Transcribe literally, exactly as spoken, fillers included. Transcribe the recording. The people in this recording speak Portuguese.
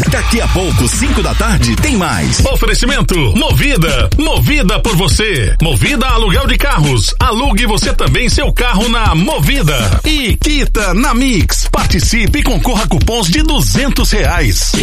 Daqui a pouco, cinco da tarde, tem mais. Oferecimento Movida. Movida por você. Movida Aluguel de Carros. Alugue você também seu carro na Movida. E Quita na Mix. Participe e concorra a cupons de duzentos reais.